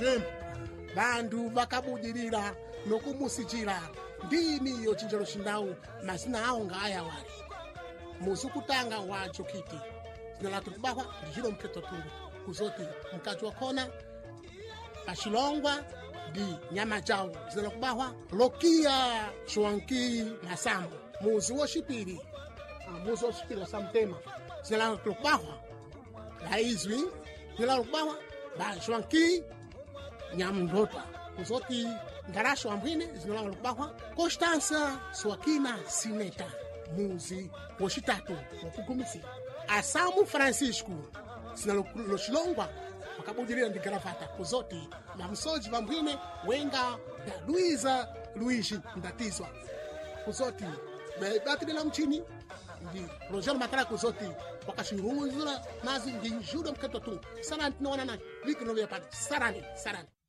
tempo bandu vakabudilira nokumusichira ndini yo chinjelo chindawu mazina awo ngaya wali muzukutanga wacho kiti zina latu kubahwa ndijilo mketo tungu kuzoti mkaji wakhona pachilongwa di nyama jawu zina kubahwa lokia shwanki masambo muzi woshipiri muzi woshipiri wa samtema zina latu kubahwa la izwi zina latu kubahwa ba shwanki nyamndota kuzoti ngarasho ambwine zinolanga lukubahwa Constança Suakina Sineta muzi woshitatu wakugumisi Asamu Francisco sina lochilongwa wakabudilira ndi garavata kuzoti mamsoji vambwine wenga da Luiza Luigi ndatizwa kuzoti batirila mchini ndi Rogério Makala kuzoti wakashirunzula mazi ndi njudo mketo tu sarani tinaona na viki novya pati sarani